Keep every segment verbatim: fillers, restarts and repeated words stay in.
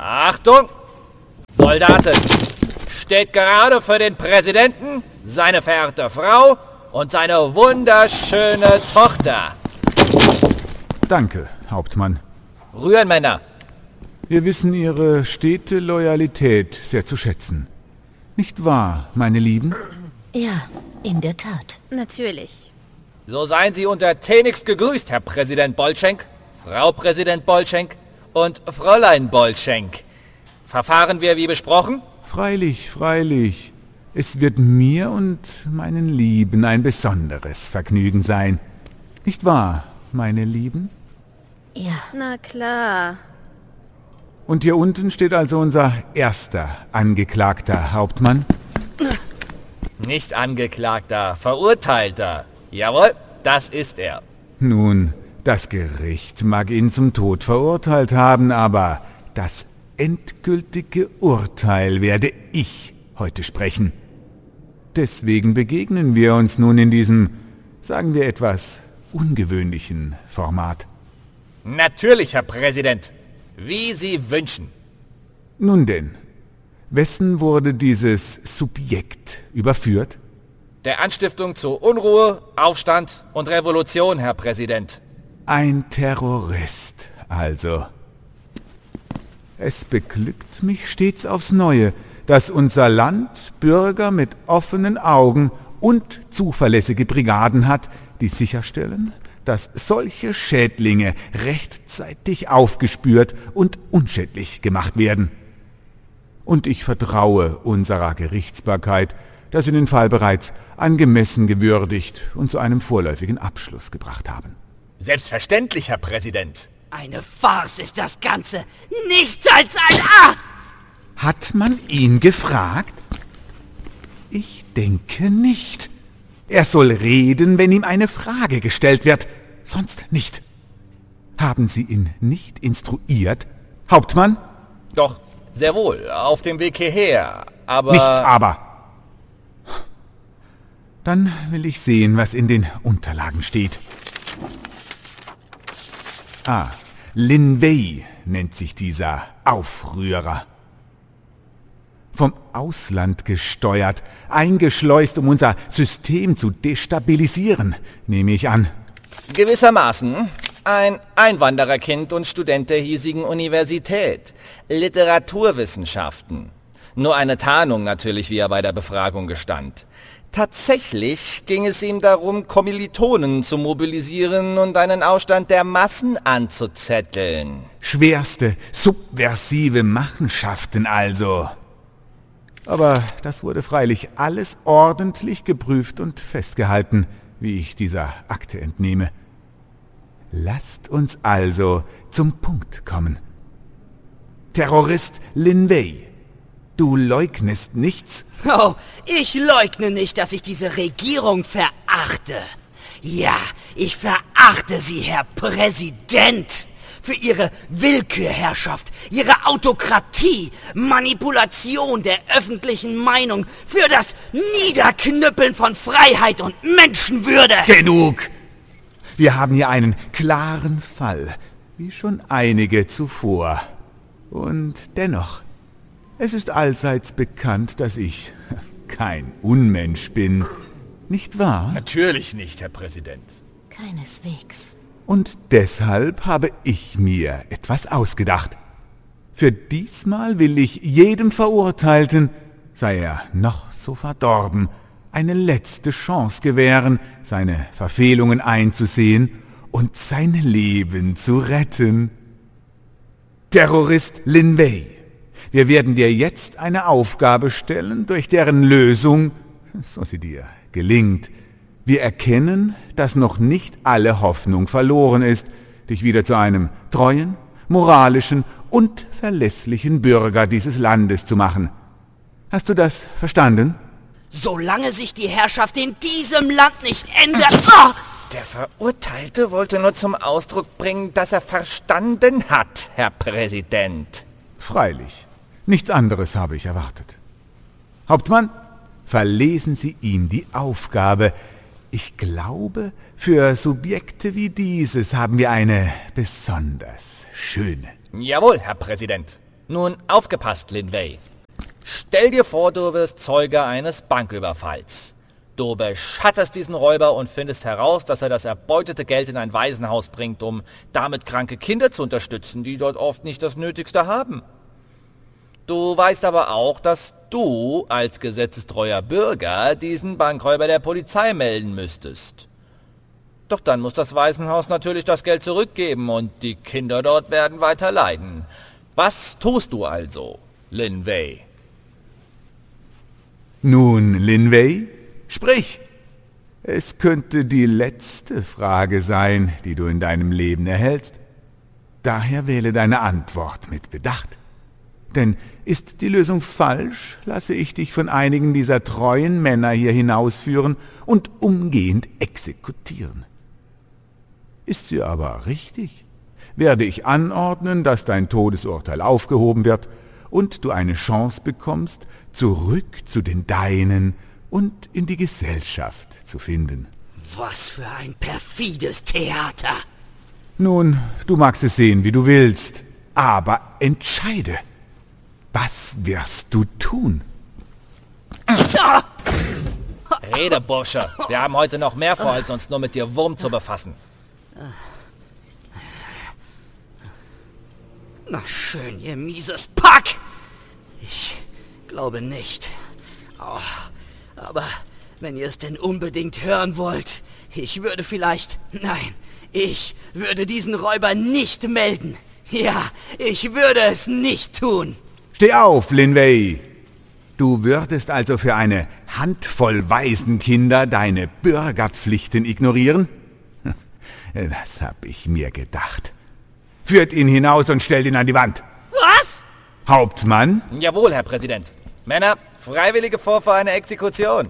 Achtung! Soldaten, steht gerade für den Präsidenten, seine verehrte Frau und seine wunderschöne Tochter. Danke, Hauptmann. Rühren, Männer. Wir wissen Ihre stete Loyalität sehr zu schätzen. Nicht wahr, meine Lieben? Ja, in der Tat. Natürlich. So seien Sie untertänigst gegrüßt, Herr Präsident Bolschenk, Frau Präsident Bolschenk und Fräulein Bolschenk. Verfahren wir wie besprochen? Freilich, freilich. Es wird mir und meinen Lieben ein besonderes Vergnügen sein. Nicht wahr, meine Lieben? Ja. Na klar. Und hier unten steht also unser erster Angeklagter, Hauptmann. Nicht Angeklagter, Verurteilter. Jawohl, das ist er. Nun, das Gericht mag ihn zum Tod verurteilt haben, aber das endgültige Urteil werde ich heute sprechen. Deswegen begegnen wir uns nun in diesem, sagen wir etwas, ungewöhnlichen Format. Natürlich, Herr Präsident. Wie Sie wünschen. Nun denn, wessen wurde dieses Subjekt überführt? Der Anstiftung zu Unruhe, Aufstand und Revolution, Herr Präsident. Ein Terrorist, also. Es beglückt mich stets aufs Neue, dass unser Land Bürger mit offenen Augen und zuverlässige Brigaden hat, die sicherstellen, dass solche Schädlinge rechtzeitig aufgespürt und unschädlich gemacht werden. Und ich vertraue unserer Gerichtsbarkeit, dass Sie den Fall bereits angemessen gewürdigt und zu einem vorläufigen Abschluss gebracht haben. Selbstverständlich, Herr Präsident. Eine Farce ist das Ganze. Nichts als ein... Ah! Hat man ihn gefragt? Ich denke nicht. Er soll reden, wenn ihm eine Frage gestellt wird, sonst nicht. Haben Sie ihn nicht instruiert, Hauptmann? Doch, sehr wohl, auf dem Weg hierher, aber... Nichts aber. Dann will ich sehen, was in den Unterlagen steht. Ah, Lin Wei nennt sich dieser Aufrührer. Vom Ausland gesteuert, eingeschleust, um unser System zu destabilisieren, nehme ich an. Gewissermaßen ein Einwandererkind und Student der hiesigen Universität. Literaturwissenschaften. Nur eine Tarnung natürlich, wie er bei der Befragung gestand. Tatsächlich ging es ihm darum, Kommilitonen zu mobilisieren und einen Aufstand der Massen anzuzetteln. Schwerste, subversive Machenschaften also. Aber das wurde freilich alles ordentlich geprüft und festgehalten, wie ich dieser Akte entnehme. Lasst uns also zum Punkt kommen. Terrorist Lin Wei, du leugnest nichts? Oh, ich leugne nicht, dass ich diese Regierung verachte. Ja, ich verachte sie, Herr Präsident. Für ihre Willkürherrschaft, ihre Autokratie, Manipulation der öffentlichen Meinung, für das Niederknüppeln von Freiheit und Menschenwürde. Genug! Wir haben hier einen klaren Fall, wie schon einige zuvor. Und dennoch, es ist allseits bekannt, dass ich kein Unmensch bin. Nicht wahr? Natürlich nicht, Herr Präsident. Keineswegs. Und deshalb habe ich mir etwas ausgedacht. Für diesmal will ich jedem Verurteilten, sei er noch so verdorben, eine letzte Chance gewähren, seine Verfehlungen einzusehen und sein Leben zu retten. Terrorist Lin Wei, wir werden dir jetzt eine Aufgabe stellen, durch deren Lösung, so sie dir gelingt, wir erkennen, dass noch nicht alle Hoffnung verloren ist, dich wieder zu einem treuen, moralischen und verlässlichen Bürger dieses Landes zu machen. Hast du das verstanden? Solange sich die Herrschaft in diesem Land nicht ändert... Oh! Der Verurteilte wollte nur zum Ausdruck bringen, dass er verstanden hat, Herr Präsident. Freilich. Nichts anderes habe ich erwartet. Hauptmann, verlesen Sie ihm die Aufgabe. Ich glaube, für Subjekte wie dieses haben wir eine besonders schöne. Jawohl, Herr Präsident. Nun aufgepasst, Linvey. Stell dir vor, du wirst Zeuge eines Banküberfalls. Du beschattest diesen Räuber und findest heraus, dass er das erbeutete Geld in ein Waisenhaus bringt, um damit kranke Kinder zu unterstützen, die dort oft nicht das Nötigste haben. Du weißt aber auch, dass du als gesetzestreuer Bürger diesen Bankräuber der Polizei melden müsstest. Doch dann muss das Waisenhaus natürlich das Geld zurückgeben und die Kinder dort werden weiter leiden. Was tust du also, Linvey? Nun, Linvey, sprich. Es könnte die letzte Frage sein, die du in deinem Leben erhältst. Daher wähle deine Antwort mit Bedacht. Denn ist die Lösung falsch, lasse ich dich von einigen dieser treuen Männer hier hinausführen und umgehend exekutieren. Ist sie aber richtig, werde ich anordnen, dass dein Todesurteil aufgehoben wird und du eine Chance bekommst, zurück zu den Deinen und in die Gesellschaft zu finden. Was für ein perfides Theater! Nun, du magst es sehen, wie du willst, aber entscheide. Was wirst du tun? Rede, Bursche. Wir haben heute noch mehr vor, als uns nur mit dir Wurm zu befassen. Na schön, ihr mieses Pack! Ich glaube nicht. Oh, aber wenn ihr es denn unbedingt hören wollt, ich würde vielleicht... Nein, ich würde diesen Räuber nicht melden. Ja, ich würde es nicht tun. Steh auf, Linvey! Du würdest also für eine Handvoll Waisenkinder deine Bürgerpflichten ignorieren? Das hab ich mir gedacht. Führt ihn hinaus und stellt ihn an die Wand. Was? Hauptmann? Jawohl, Herr Präsident. Männer, freiwillige vor eine Exekution.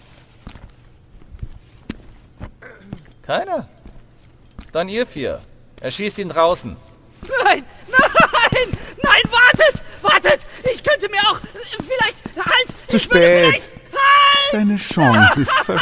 Keiner? Dann ihr vier. Erschießt ihn draußen. Nein, nein, nein, wartet, wartet. Ich könnte mir auch vielleicht... Halt! Zu ich würde spät. vielleicht- Halt! Deine Chance ist verspielt.